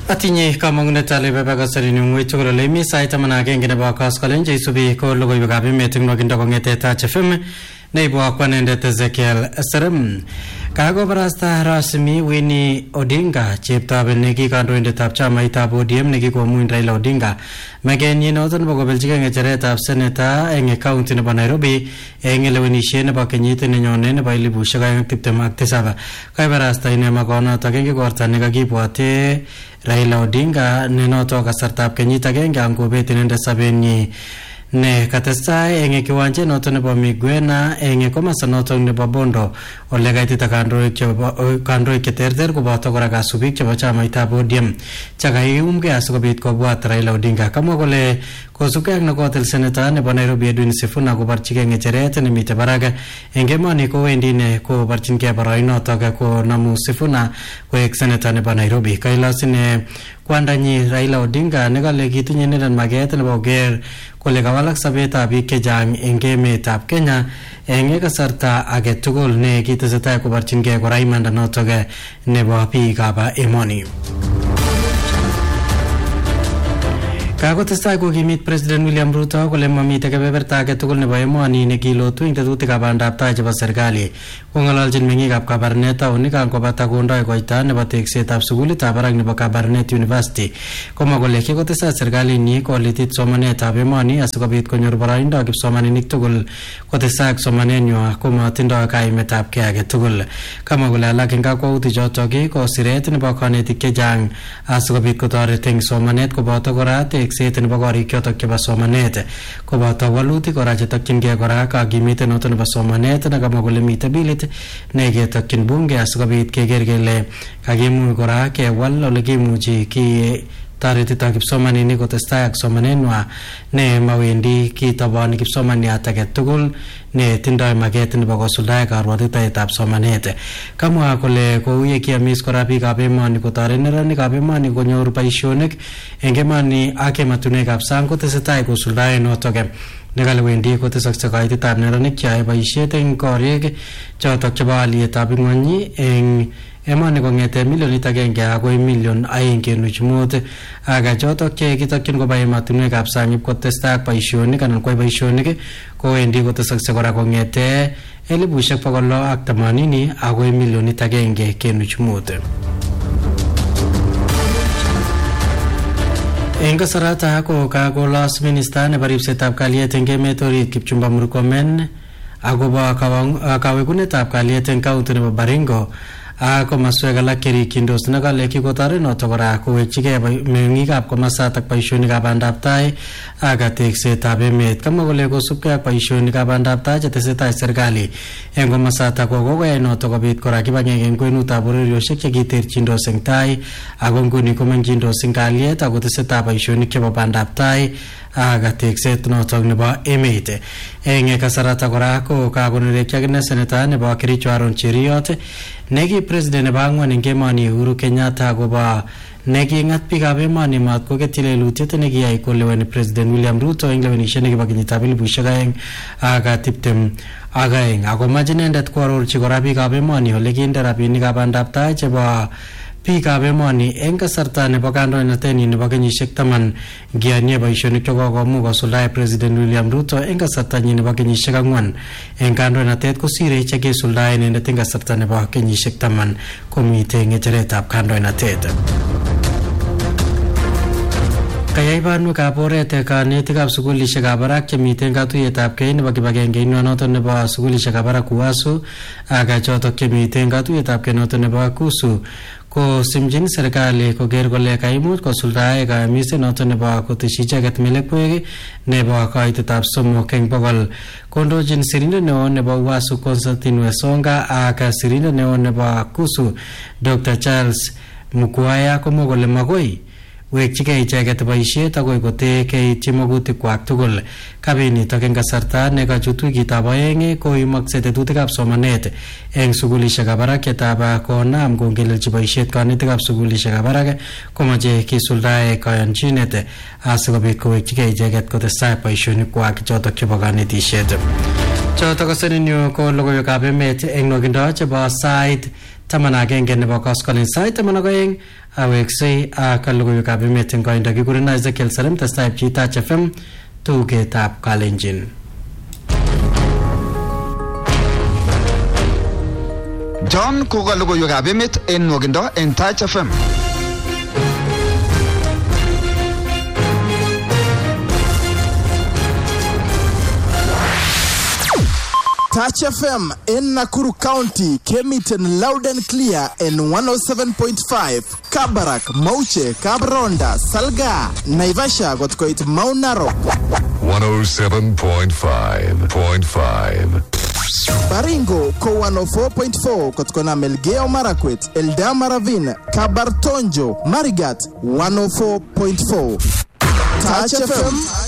Atinye kamangunet ale baba kasarinu ngwechukolo le mi saita managenge nebo kaskolenje isubi ko logoiwekab emet ing nokindo kongete Touch FM neibu akwanendet Ezekiel Serem. Kakobarasta rasmi Winnie Odinga cheptab neki kandoindetab chamaitab ODM nekikomuny Raila Odinga magenyi noton nebo kobeljigei ngecheretab seneta eng county nebo Nairobi eng lewenisiet nebo kenyit nenyone nebo 2027. Kabarasta ine makonotok eng igorta nekakibwate Raila Odinga ne noto kasartab kenyit agenge angobet inendet sabenyi ne katestai eng kiwanje noto nebo Migwena eng komasa noto nebo Bondo ole kaitita kandoik cheterter koboto kora kasubik chebo chamaitab ODM chakaiumgei asikobit kobwat Raila Odinga. Kamwa kole kosubkei ak nekotil seneta nebo Nairobi Edwin Sifuna kobarchigei ngecheret nemite barak eng emoni kowendi ine kobarchingei boroinotok konamu Sifuna koek seneta nebo Nairobi. Kailos ine kwandanyi Raila Odinga nekale kitinye inendet maget nebo koker kole kawalak sobetab biik chechang eng emetab Kenya eng kasarta age tugul ne kitesetai kobarchingei kora imanda notok nebo biikab emoni. Kakotestai kokimit President William Ruto kole mamite kebeberta age tugul nebo emoni nekilotu eng tetutikab bandab tai chebo serikali. Kong'ololjin meng'ikab Kabarnet taunik angobata kondoi koita nebo teksetab sukulitab barak nebo Kabarnet University. Komwa kole kikotestai serikalinyi kolitit somanetab emoni asikobit konyor boroindo kipsomaninik tugul kotestai ak somanenywai komatindoi kaimetab kei age tugul. Kamwa kole alak eng kakwautik chotok ko siret nebo kanetik chechang asikobit kotoret eng somanet koboto kora tekset nebo korik chotok chebo somanet koboto walutik kora chetokchingei kora kakimite noto nebo somanet nekamwa kole mitei bilit neketokyin bunge asikobit keker kele kakimuch kora kewal ole kimuchi taretito kipsomaninik kotestai ak somanenwa ne mawendi kitoboni kipsomaniat age tugul ne tindoi maget nebo kosuldae karwatitaetab somanet. Kamwa kole kou ye kiamis kora biikab emoni kotoret neranikab emoni konyor boisionik eng emoni ak ematunwekab sang kotesetai kosuldae notok nekale wendi kotesoksei kaitetab neranik cheyoe boisiet eng korik chotok chebo alietab ing'ony eng emoni kong'ete milionit 1 agoi milion 2.5 ak chotok che kitokyin koba ematunwekab sang ipkotestai ak boisionik anan koyai boisionik kowendi kotesoksei kora kong'ete 680 agoi milionit 1.5. Eng kasarata ko kakolos minista nebo ripsetab kalyet eng emet orit Kipchumba Murkomen akobo kawekunetab kalyet eng county nebo Baringo ak komaswek alak cherikyindos nekale kikotoret notok kora kowekchigei meng'ikab komasatak boisionikab bandab tai ak teksetab emet. Kamwa kole kosubkei ak boisionikab bandab tai chetesetai serikali eng komasatak kokoyai notok kobit kora kibagenge eng kwenutab bororiosiek chekiterchindos eng tai ako nguni komengyindos eng kalyet ako tesetai boisionik chebo bandab tai ak tekset notok nebo emet. Eng kasarata kora ko kakonerekyi akine seneta nebo Kericho Aaron Cheriot neki president nebo ang'wan eng emoni Uhuru Kenyatta akobo neking'at biikab emoni mat koketyi lelutiet nekiyai koleweni President William Ruto eng lewenisiet nekibo kenyitab 2022 akomache inendet koarorchi kora biikab emoni ole kinde rabinikab bandab tai chebo biikab emoni eng kasarta nebo kandoinatenyi nebo kenyisiek 10 ngiyanie boisionik chekokomuch kosuldae President William Ruto eng kasartanyi nebo kenyisiek 4 eng kandoinatet kosire chekisuldae inendet eng kasarta nebo kenyisiek 10 komitei ng'echeretab kandoinatet. Kayai banwekab oret kanetikab sukulishekab barak chemitei katuiyetab kei nebo kibagenge noton nebo sukulishekab barak UASU ak chotok chemitei katuiyetab kei noton nebo KUSU ko simjin serikali koker kole kaimuch kosuldae kayamiset noton nebo koteshi icheket melekwek nebo kaitetab 3 eng 100. Kondochin sirindet neo nebo UASU Constantine Wesonga ak sirindet neo nebo KUSU Dr. Charles Mukwaya komwa kole magoi wekchigei icheket boisiet akoi kotekeityi magutikwak tugul. Kabinitok eng kasarta nekachut wikitab oeng koimaksei tetutikab somanet eng sukulishekab barak chetab konam kongelelchi boisiet kanetikab sukulishekab barak komache kisuldae kayanchinet asikobit kowekchigei icheket kotestai boisionikwak chotok chebo kanetisiet. Chotok ko seninyu ko logoiwekab emet eng nwokindo chebo sait 11 nebo koskoleng sait 12 aweksei ak logoiwekab emet eng koindo kikuren Ezekiel Salem testai Pchitach FM tugetab Kalenjin. John koka logoiwekab emet en nwogindo en Touch FM. Touch FM in Nakuru County came it in loud and clear in 107.5. Kabarak, Mauche, Kabronda, Salga, Naivasha got quite Mount Narok. 107.5. Baringo, Ko 104.4, Kotkona Melgeo Marakwet, Eldama Ravine, Kabartonjo, Marigat, 104.4. Touch FM.